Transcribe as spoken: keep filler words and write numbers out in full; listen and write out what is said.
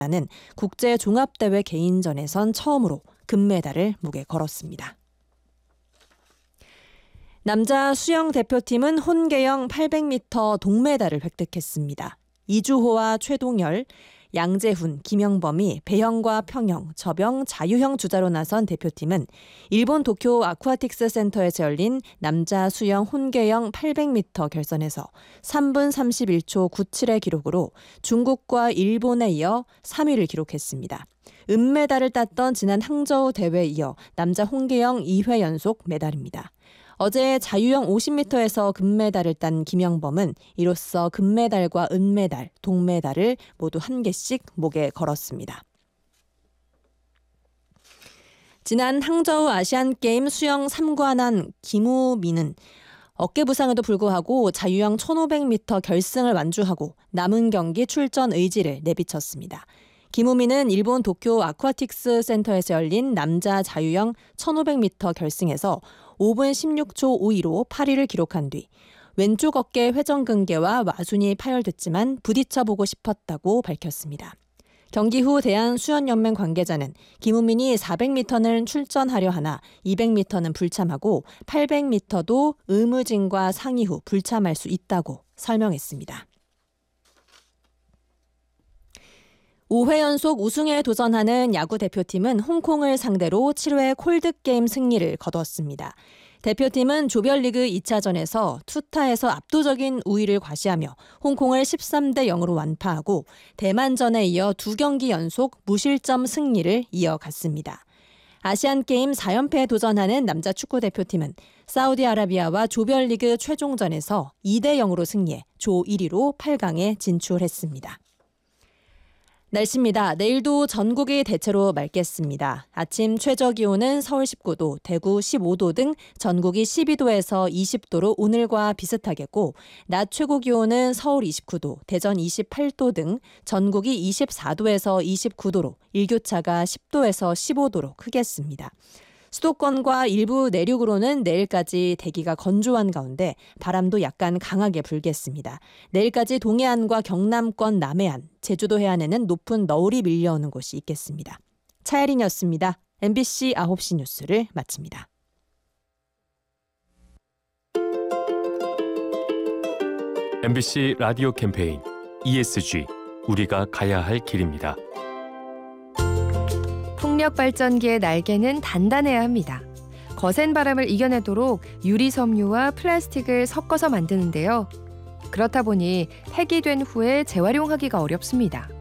라는 국제 종합대회 개인전에선 처음으로 금메달을 목에 걸었습니다. 남자 수영 대표팀은 혼계영 팔백 미터 동메달을 획득했습니다. 이주호와 최동열, 양재훈, 김영범이 배영과 평영, 접영, 자유형 주자로 나선 대표팀은 일본 도쿄 아쿠아틱스 센터에서 열린 남자 수영 혼계영 팔백 미터 결선에서 삼 분 삼십일 초 구십칠의 기록으로 중국과 일본에 이어 삼 위를 기록했습니다. 은메달을 땄던 지난 항저우 대회에 이어 남자 혼계영 이 회 연속 메달입니다. 어제 자유형 오십 미터에서 금메달을 딴 김영범은 이로써 금메달과 은메달, 동메달을 모두 한 개씩 목에 걸었습니다. 지난 항저우 아시안게임 수영 삼 관왕 김우민은 어깨 부상에도 불구하고 자유형 천오백 미터 결승을 완주하고 남은 경기 출전 의지를 내비쳤습니다. 김우민은 일본 도쿄 아쿠아틱스 센터에서 열린 남자 자유형 천오백 미터 결승에서 오 분 십육 초 오십이로 팔 위를 기록한 뒤 왼쪽 어깨 회전근개와 와순이 파열됐지만 부딪혀보고 싶었다고 밝혔습니다. 경기 후 대한수영연맹 관계자는 김우민이 사백 미터는 출전하려 하나 이백 미터는 불참하고 팔백 미터도 의무진과 상의 후 불참할 수 있다고 설명했습니다. 오 회 연속 우승에 도전하는 야구 대표팀은 홍콩을 상대로 칠 회 콜드게임 승리를 거뒀습니다. 대표팀은 조별리그 이 차전에서 투타에서 압도적인 우위를 과시하며 홍콩을 십삼 대 영으로 완파하고 대만전에 이어 두 경기 연속 무실점 승리를 이어갔습니다. 아시안게임 사 연패에 도전하는 남자 축구대표팀은 사우디아라비아와 조별리그 최종전에서 이 대 영으로 승리해 조 일 위로 팔 강에 진출했습니다. 날씨입니다. 내일도 전국이 대체로 맑겠습니다. 아침 최저기온은 서울 십구 도, 대구 십오 도 등 전국이 십이 도에서 이십 도로 오늘과 비슷하겠고 낮 최고기온은 서울 이십구 도, 대전 이십팔 도 등 전국이 이십사 도에서 이십구 도로 일교차가 십 도에서 십오 도로 크겠습니다. 수도권과 일부 내륙으로는 내일까지 대기가 건조한 가운데 바람도 약간 강하게 불겠습니다. 내일까지 동해안과 경남권 남해안, 제주도 해안에는 높은 너울이 밀려오는 곳이 있겠습니다. 차혜린이었습니다. 엠비씨 아홉 시 뉴스를 마칩니다. 엠비씨 라디오 캠페인 이에스지 우리가 가야 할 길입니다. 풍력 발전기의 날개는 단단해야 합니다. 거센 바람을 이겨내도록 유리 섬유와 플라스틱을 섞어서 만드는데요. 그렇다 보니 폐기된 후에 재활용하기가 어렵습니다.